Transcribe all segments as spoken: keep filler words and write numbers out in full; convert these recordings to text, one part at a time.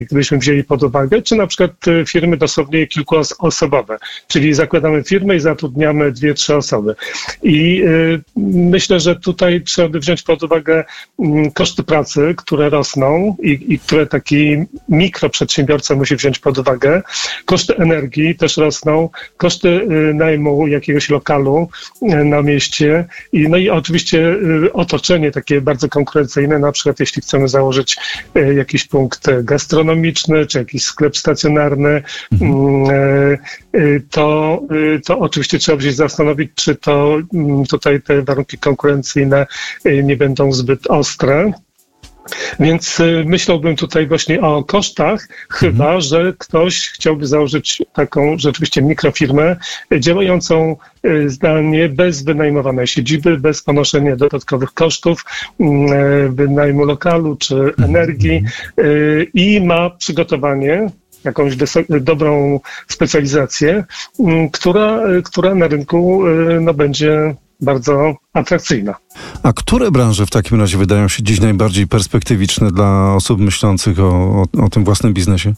gdybyśmy wzięli pod uwagę, czy na przykład firmy dosłownie kilkuosobowe, czyli zakładamy firmę i zatrudniamy dwie, trzy osoby. I y, myślę, że tutaj trzeba by wziąć pod uwagę y, koszty pracy, które rosną i, i które taki mikroprzedsiębiorca musi wziąć pod uwagę. Koszty energii też rosną, koszty y, najmu jakiegoś lokalu y, na mieście i no i oczywiście y, otoczenie takie bardzo konkurencyjne, na przykład jeśli chcemy założyć y, jakiś punkt gastronomiczny, czy jakiś sklep stacjonarny, mhm. to, to oczywiście trzeba się zastanowić, czy to tutaj te warunki konkurencyjne nie będą zbyt ostre. Więc myślałbym tutaj właśnie o kosztach, chyba mhm. że ktoś chciałby założyć taką rzeczywiście mikrofirmę działającą zdalnie, bez wynajmowanej siedziby, bez ponoszenia dodatkowych kosztów wynajmu lokalu czy energii i ma przygotowanie, jakąś dobrą specjalizację, która, która na rynku no, będzie bardzo atrakcyjna. A które branże w takim razie wydają się dziś najbardziej perspektywiczne dla osób myślących o, o, o tym własnym biznesie?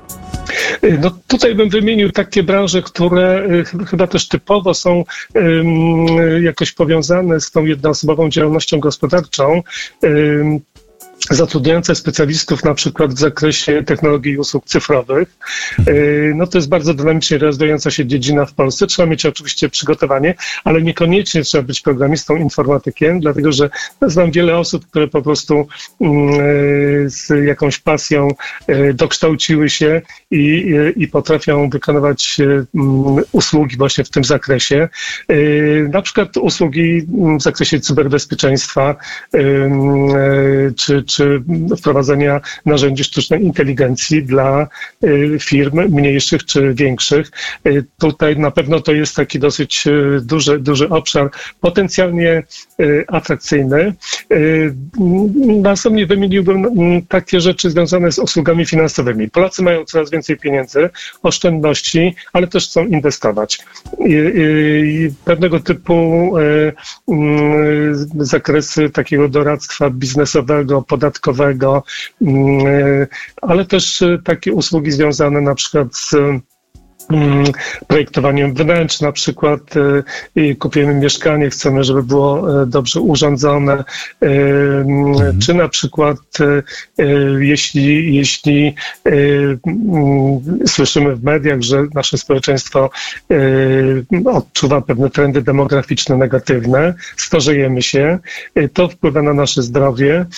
No tutaj bym wymienił takie branże, które chyba też typowo są um, jakoś powiązane z tą jednoosobową działalnością gospodarczą. Um, zatrudniające specjalistów na przykład w zakresie technologii i usług cyfrowych. No to jest bardzo dynamicznie rozwijająca się dziedzina w Polsce. Trzeba mieć oczywiście przygotowanie, ale niekoniecznie trzeba być programistą, informatykiem, dlatego że znam wiele osób, które po prostu z jakąś pasją dokształciły się i, i potrafią wykonywać usługi właśnie w tym zakresie. Na przykład usługi w zakresie cyberbezpieczeństwa, czy czy wprowadzenia narzędzi sztucznej inteligencji dla firm mniejszych czy większych. Tutaj na pewno to jest taki dosyć duży, duży obszar, potencjalnie atrakcyjny. Następnie wymieniłbym takie rzeczy związane z usługami finansowymi. Polacy mają coraz więcej pieniędzy, oszczędności, ale też chcą inwestować. I pewnego typu zakresy takiego doradztwa biznesowego, podatkowego, ale też takie usługi związane na przykład z projektowaniem wnętrz, na przykład i kupujemy mieszkanie, chcemy, żeby było dobrze urządzone, mhm. czy na przykład jeśli, jeśli słyszymy w mediach, że nasze społeczeństwo odczuwa pewne trendy demograficzne negatywne, starzejemy się, to wpływa na nasze zdrowie.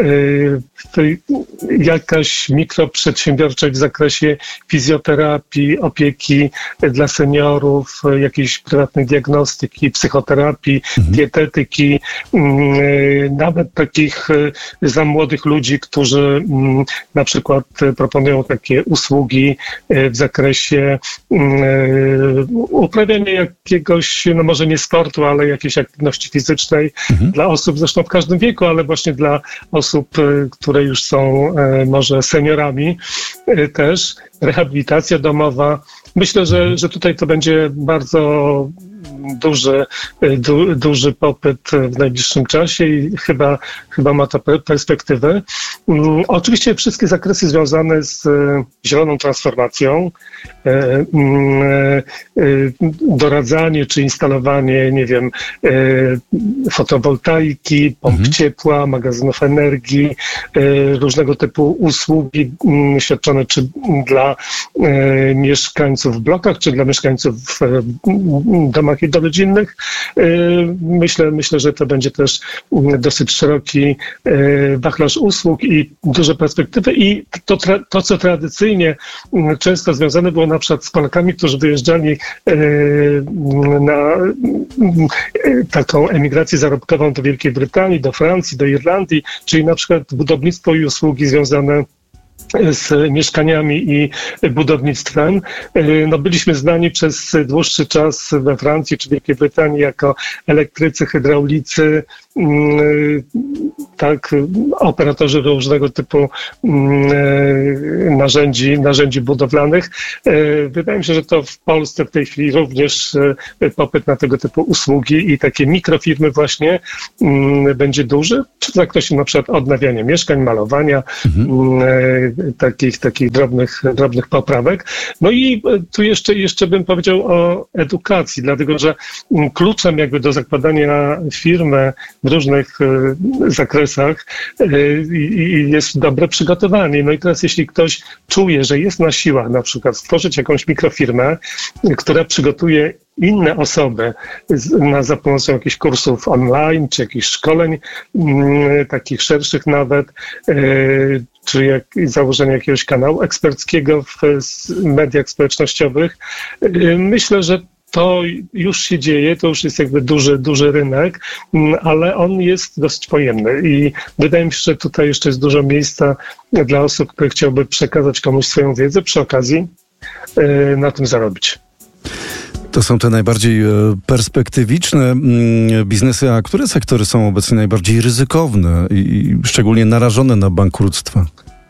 Jakaś mikroprzedsiębiorczość w zakresie fizjoterapii, opieki dla seniorów, jakiejś prywatnej diagnostyki, psychoterapii, mhm. dietetyki, nawet takich za młodych ludzi, którzy na przykład proponują takie usługi w zakresie uprawiania jakiegoś, no może nie sportu, ale jakiejś aktywności fizycznej mhm. dla osób, zresztą w każdym wieku, ale właśnie dla osób, które już są może seniorami też. Rehabilitacja domowa. Myślę, że, że tutaj to będzie bardzo duży, du, duży popyt w najbliższym czasie i chyba, chyba ma to perspektywę. Oczywiście wszystkie zakresy związane z zieloną transformacją, doradzanie czy instalowanie, nie wiem, fotowoltaiki, pomp mhm. ciepła, magazynów energii, różnego typu usługi świadczone czy dla mieszkańców w blokach, czy dla mieszkańców w domach jednorodzinnych. Myślę, myślę, że to będzie też dosyć szeroki wachlarz usług i duże perspektywy i to, to co tradycyjnie często związane było na przykład z Polakami, którzy wyjeżdżali na taką emigrację zarobkową do Wielkiej Brytanii, do Francji, do Irlandii, czyli na przykład budownictwo i usługi związane z mieszkaniami i budownictwem. No, byliśmy znani przez dłuższy czas we Francji czy Wielkiej Brytanii jako elektrycy, hydraulicy, tak, operatorzy różnego typu narzędzi, narzędzi budowlanych. Wydaje mi się, że to w Polsce w tej chwili również popyt na tego typu usługi i takie mikrofirmy właśnie będzie duży, w zakresie na przykład odnawiania mieszkań, malowania, mhm. takich, takich drobnych, drobnych poprawek. No i tu jeszcze, jeszcze bym powiedział o edukacji, dlatego że kluczem jakby do zakładania firmy w różnych zakresach jest dobre przygotowanie. No i teraz jeśli ktoś czuje, że jest na siłach na przykład stworzyć jakąś mikrofirmę, która przygotuje inne osoby na, za pomocą jakichś kursów online, czy jakichś szkoleń, m, takich szerszych nawet, y, czy jak, założenie jakiegoś kanału eksperckiego w mediach społecznościowych. Y, myślę, że to już się dzieje, to już jest jakby duży, duży rynek, ale on jest dosyć pojemny i wydaje mi się, że tutaj jeszcze jest dużo miejsca dla osób, które chciałyby przekazać komuś swoją wiedzę, przy okazji y, na tym zarobić. To są te najbardziej perspektywiczne biznesy, a które sektory są obecnie najbardziej ryzykowne i szczególnie narażone na bankructwa?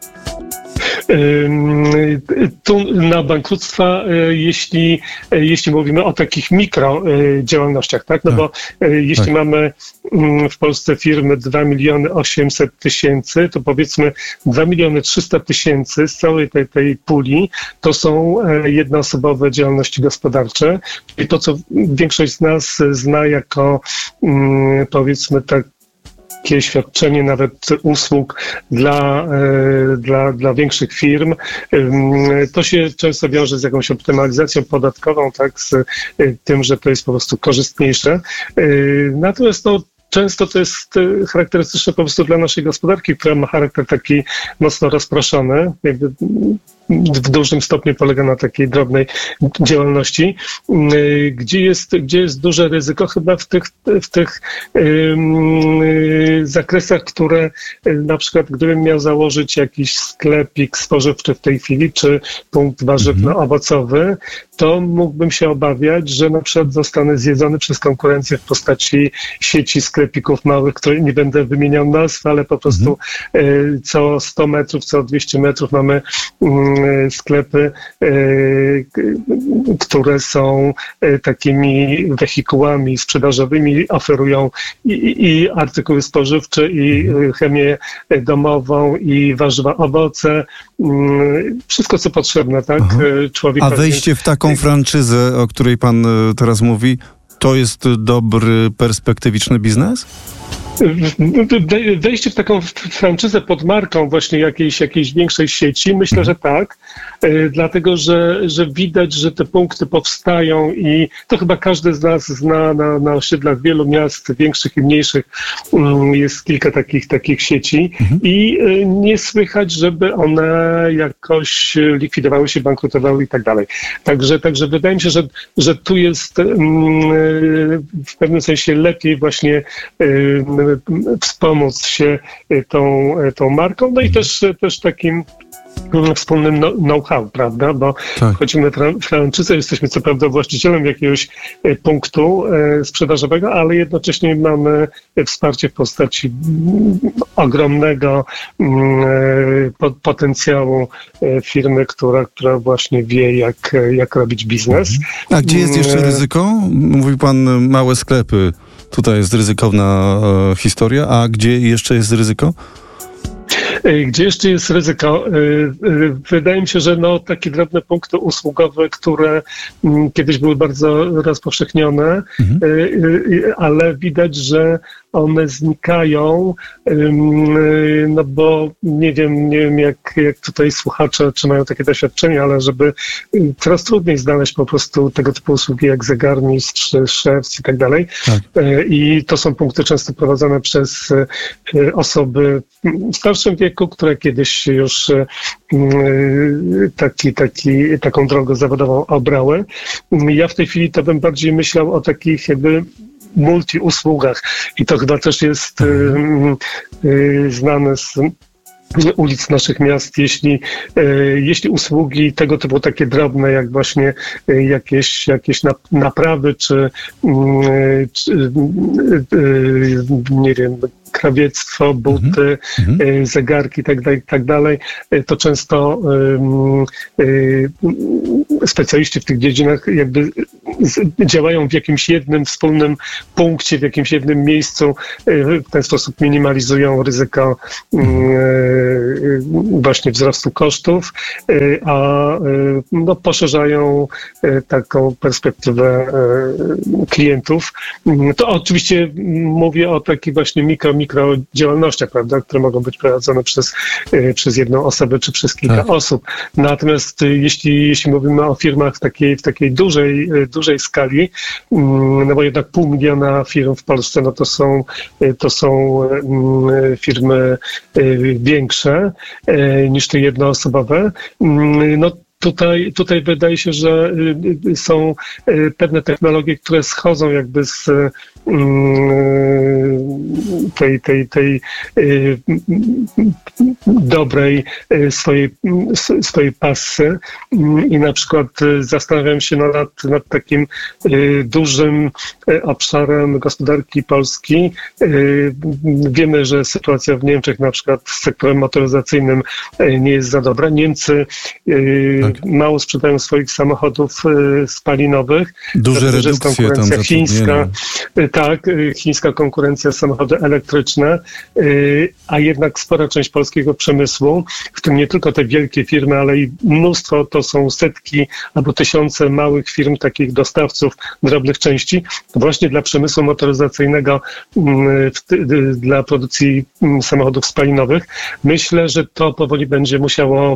Tu na bankructwa, jeśli, jeśli mówimy o takich mikrodziałalnościach, tak? No tak. Bo jeśli tak. mamy w Polsce firmy dwa miliony osiemset tysięcy, to powiedzmy dwa miliony trzysta tysięcy z całej tej, tej puli to są jednoosobowe działalności gospodarcze. I to, co większość z nas zna jako powiedzmy tak, takie świadczenie nawet usług dla, dla, dla większych firm. To się często wiąże z jakąś optymalizacją podatkową, tak, z tym, że to jest po prostu korzystniejsze. Natomiast to często to jest charakterystyczne po prostu dla naszej gospodarki, która ma charakter taki mocno rozproszony, jakby w dużym stopniu polega na takiej drobnej działalności, gdzie jest, gdzie jest duże ryzyko chyba w tych, w tych yy, zakresach, które na przykład gdybym miał założyć jakiś sklepik spożywczy w tej chwili, czy punkt warzywno-owocowy, to mógłbym się obawiać, że na przykład zostanę zjedzony przez konkurencję w postaci sieci sklepików małych, które nie będę wymieniał nazw, ale po prostu yy, co sto metrów, co dwieście metrów mamy yy, sklepy, które są takimi wehikułami sprzedażowymi, oferują i, i artykuły spożywcze, i chemię domową, i warzywa, owoce, wszystko co potrzebne, tak, człowiekowi. A wejście w taką franczyzę, o której pan teraz mówi, to jest dobry, perspektywiczny biznes? Wejście w taką franczyzę pod marką właśnie jakiejś, jakiejś większej sieci, myślę, że tak, dlatego, że, że widać, że te punkty powstają i to chyba każdy z nas zna na, na osiedlach wielu miast, większych i mniejszych, jest kilka takich, takich sieci mhm. i nie słychać, żeby one jakoś likwidowały się, bankrutowały i tak dalej. Także, także wydaje mi się, że, że tu jest w pewnym sensie lepiej właśnie wspomóc się tą, tą marką, no i też, też takim wspólnym know-how, prawda, bo tak. wchodzimy w franczyzę, jesteśmy co prawda właścicielem jakiegoś punktu sprzedażowego, ale jednocześnie mamy wsparcie w postaci ogromnego potencjału firmy, która, która właśnie wie, jak, jak robić biznes. A gdzie jest jeszcze ryzyko? Mówił pan małe sklepy. Tutaj jest ryzykowna e, historia, a gdzie jeszcze jest ryzyko? Gdzie jeszcze jest ryzyko? Wydaje mi się, że no, takie drobne punkty usługowe, które kiedyś były bardzo rozpowszechnione, mhm. ale widać, że one znikają, no bo nie wiem, nie wiem jak, jak tutaj słuchacze, czy mają takie doświadczenie, ale żeby coraz trudniej znaleźć po prostu tego typu usługi jak zegarmistrz, szewc i tak dalej. Tak. I to są punkty często prowadzone przez osoby w starszym wieku, które kiedyś już taki, taki, taką drogę zawodową obrały. Ja w tej chwili to bym bardziej myślał o takich jakby multi-usługach i to chyba też jest y, y, znane z ulic naszych miast, jeśli, jeśli usługi tego typu takie drobne, jak właśnie jakieś, jakieś naprawy, czy, czy nie wiem, krawiectwo, buty, mm-hmm. zegarki tak dalej, tak dalej, to często um, specjaliści w tych dziedzinach jakby działają w jakimś jednym wspólnym punkcie, w jakimś jednym miejscu, w ten sposób minimalizują ryzyko właśnie wzrostu kosztów, a no, poszerzają taką perspektywę klientów. To oczywiście mówię o takich właśnie mikro, mikrodziałalnościach, prawda, które mogą być prowadzone przez, przez jedną osobę czy przez kilka tak. osób. Natomiast jeśli, jeśli mówimy o firmach w takiej, w takiej dużej, dużej skali, no bo jednak pół miliona firm w Polsce, no to są, to są firmy większe niż te jednoosobowe, no Tutaj, tutaj wydaje się, że są pewne technologie, które schodzą jakby z tej, tej, tej dobrej swojej, swojej pasy i na przykład zastanawiam się nad, nad takim dużym obszarem gospodarki Polski. Wiemy, że sytuacja w Niemczech na przykład z sektorem motoryzacyjnym nie jest za dobra. Niemcy tak. mało sprzedają swoich samochodów spalinowych. Duże redukcje konkurencja tam chińska, tak, chińska konkurencja, samochody elektryczne, a jednak spora część polskiego przemysłu, w tym nie tylko te wielkie firmy, ale i mnóstwo, to są setki albo tysiące małych firm, takich dostawców drobnych części, właśnie dla przemysłu motoryzacyjnego, dla produkcji samochodów spalinowych. Myślę, że to powoli będzie musiało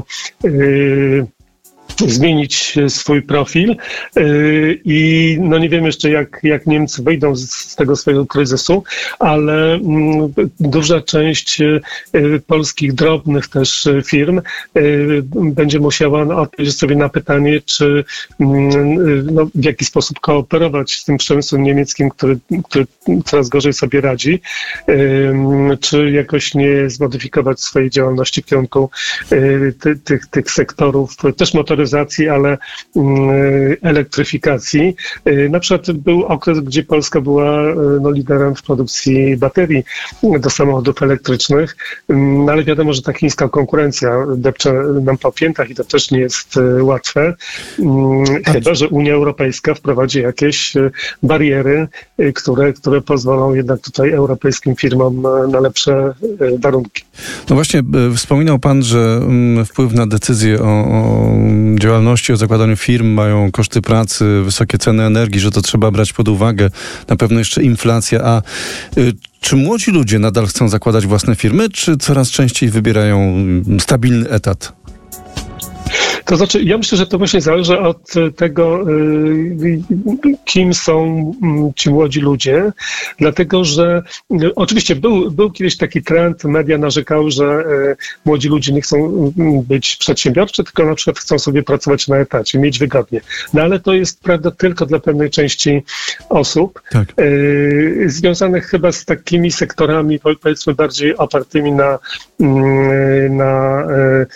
zmienić swój profil i no nie wiem jeszcze jak, jak Niemcy wyjdą z, z tego swojego kryzysu, ale m, duża część polskich drobnych też firm y, będzie musiała no, odpowiedzieć sobie na pytanie, czy m, no, w jaki sposób kooperować z tym przemysłem niemieckim, który, który coraz gorzej sobie radzi, y, czy jakoś nie zmodyfikować swojej działalności w kierunku y, ty, tych, tych sektorów, też motoryzacji, ale elektryfikacji. Na przykład był okres, gdzie Polska była no, liderem w produkcji baterii do samochodów elektrycznych, no, ale wiadomo, że ta chińska konkurencja depcze nam po piętach i to też nie jest łatwe, chyba że Unia Europejska wprowadzi jakieś bariery, które, które pozwolą jednak tutaj europejskim firmom na lepsze warunki. No właśnie, wspominał Pan, że wpływ na decyzję o, o działalności, o zakładaniu firm mają koszty pracy, wysokie ceny energii, że to trzeba brać pod uwagę, na pewno jeszcze inflacja. A y, czy młodzi ludzie nadal chcą zakładać własne firmy, czy coraz częściej wybierają stabilny etat? To znaczy, ja myślę, że to właśnie zależy od tego, kim są ci młodzi ludzie, dlatego że oczywiście był, był kiedyś taki trend, media narzekały, że młodzi ludzie nie chcą być przedsiębiorczy, tylko na przykład chcą sobie pracować na etacie, mieć wygodnie. No ale to jest prawda tylko dla pewnej części osób, tak. związanych chyba z takimi sektorami, powiedzmy bardziej opartymi na, na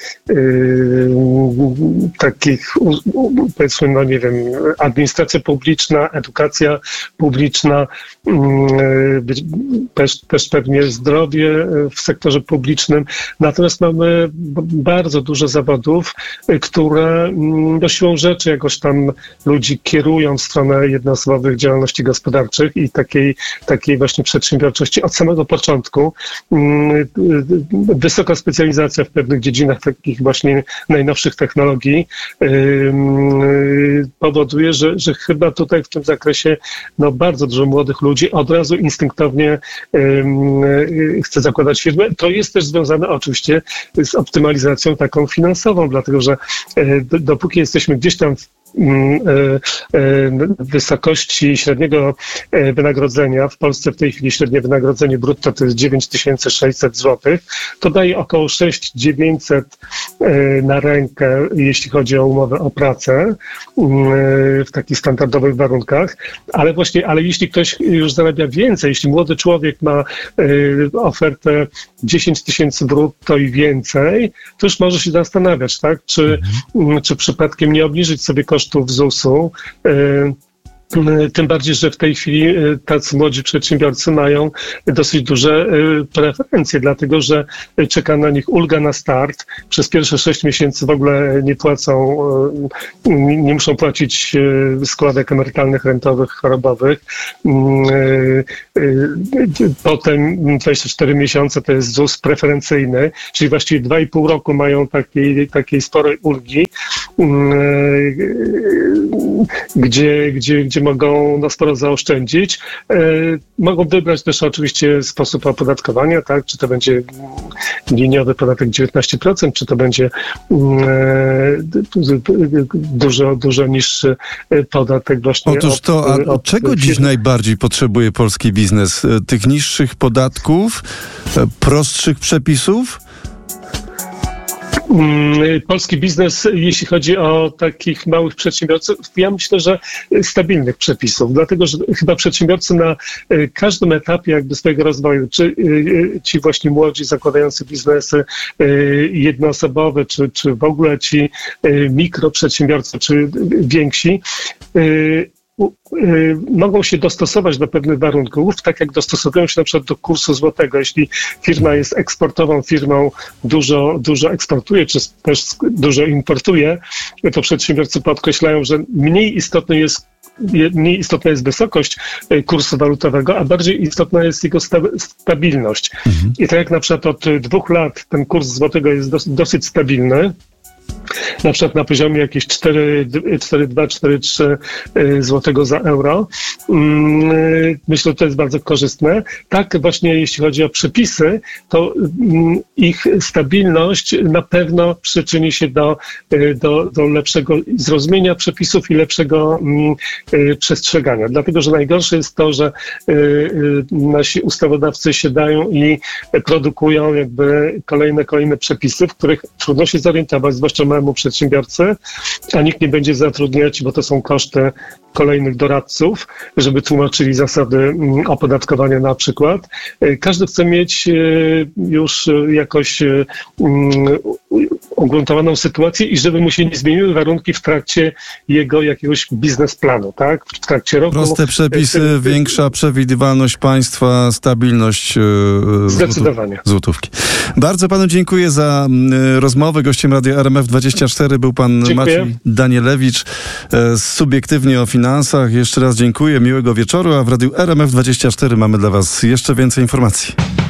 takich, powiedzmy, no nie wiem, administracja publiczna, edukacja publiczna, też, też pewnie zdrowie w sektorze publicznym. Natomiast mamy bardzo dużo zawodów, które no, siłą rzeczy jakoś tam ludzi kierują w stronę jednoosobowych działalności gospodarczych i takiej, takiej właśnie przedsiębiorczości od samego początku. Wysoka specjalizacja w pewnych dziedzinach takich właśnie najnowszych technologii powoduje, że, że chyba tutaj w tym zakresie no, bardzo dużo młodych ludzi od razu instynktownie chce zakładać firmę. To jest też związane oczywiście z optymalizacją taką finansową, dlatego że dopóki jesteśmy gdzieś tam wysokości średniego wynagrodzenia. W Polsce w tej chwili średnie wynagrodzenie brutto to jest dziewięć tysięcy sześćset złotych. To daje około sześć tysięcy dziewięćset na rękę, jeśli chodzi o umowę o pracę w takich standardowych warunkach. Ale właśnie, ale jeśli ktoś już zarabia więcej, jeśli młody człowiek ma ofertę dziesięć tysięcy brutto i więcej, to już może się zastanawiać, tak? Czy, mhm. czy przypadkiem nie obniżyć sobie kosztów zusu. Tym bardziej, że w tej chwili tacy młodzi przedsiębiorcy mają dosyć duże preferencje, dlatego że czeka na nich ulga na start. Przez pierwsze sześć miesięcy w ogóle nie płacą, nie muszą płacić składek emerytalnych, rentowych, chorobowych. Potem dwadzieścia cztery miesiące to jest ZUS preferencyjny, czyli właściwie dwa i pół roku mają takiej, takiej sporej ulgi, gdzie, gdzie, gdzie mogą no, sporo zaoszczędzić. E, mogą wybrać też oczywiście sposób opodatkowania, tak? Czy to będzie liniowy podatek dziewiętnaście procent, czy to będzie e, dużo, dużo niższy podatek właśnie. Otóż to, a od czego dziś najbardziej potrzebuje polski biznes? Tych niższych podatków, prostszych przepisów? Polski biznes, jeśli chodzi o takich małych przedsiębiorców, ja myślę, że stabilnych przepisów, dlatego że chyba przedsiębiorcy na każdym etapie jakby swojego rozwoju, czy ci właśnie młodzi zakładający biznesy jednoosobowe, czy, czy w ogóle ci mikroprzedsiębiorcy, czy więksi, mogą się dostosować do pewnych warunków, tak jak dostosowują się na przykład do kursu złotego. Jeśli firma jest eksportową firmą, dużo, dużo eksportuje, czy też dużo importuje, to przedsiębiorcy podkreślają, że mniej istotny jest Mniej istotna jest wysokość kursu walutowego, a bardziej istotna jest jego sta- stabilność. Mhm. I tak jak na przykład od dwóch lat ten kurs złotego jest dos- dosyć stabilny, na przykład na poziomie jakieś cztery przecinek dwa cztery trzy złotego za euro. Myślę, że to jest bardzo korzystne. Tak właśnie jeśli chodzi o przepisy, to ich stabilność na pewno przyczyni się do, do, do lepszego zrozumienia przepisów i lepszego przestrzegania. Dlatego, że najgorsze jest to, że nasi ustawodawcy siadają i produkują jakby kolejne, kolejne przepisy, w których trudno się zorientować, zwłaszcza małemu przedsiębiorcy, a nikt nie będzie zatrudniać, bo to są koszty kolejnych doradców, żeby tłumaczyli zasady opodatkowania na przykład. Każdy chce mieć już jakoś ugruntowaną sytuację i żeby mu się nie zmieniły warunki w trakcie jego jakiegoś biznesplanu, tak? W trakcie roku. Proste przepisy, ty, ty, większa przewidywalność państwa, stabilność zdecydowanie. Złotówki. Bardzo panu dziękuję za rozmowę. Gościem Radia R M F dwadzieścia cztery był pan dziękuję. Maciej Danielewicz z Subiektywnie o Finansach. Jeszcze raz dziękuję, miłego wieczoru, a w Radiu R M F dwadzieścia cztery mamy dla was jeszcze więcej informacji.